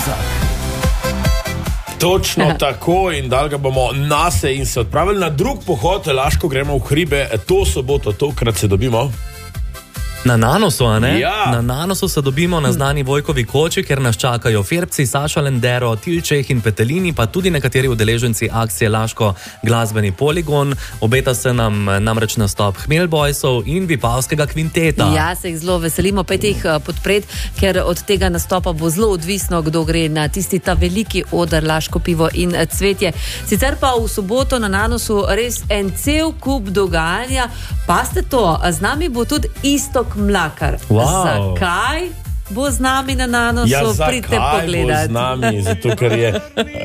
vozok. Točno tako, in dal ga bomo nase in se odpravili na drug pohod, Laško gremo v hribe, to soboto, tokrat se dobimo. Na Nanosu, a ne? Ja. Na Nanosu se dobimo na znani Vojkovi koči, ker nas čakajo Ferbci, Saša Lendero, Tilčeh in Petelini, pa tudi nekateri udeleženci akcije Laško glasbeni poligon. Obeta se nam namreč nastop Hmelbojsov in Vipavskega kvinteta. Ja, se jih zelo veselimo, pet jih podpret, ker od tega nastopa bo zelo odvisno, kdo gre na tisti ta veliki oder Laško pivo in cvetje. Sicer pa v soboto na Nanosu res en cel kup dogajanja. Paste to, z nami bo tudi Istok Mlakar. Wow. Zakaj bo z nami na Nanosu? Ja, Pridite zakaj pogledat. bo z nami? Zato, ker je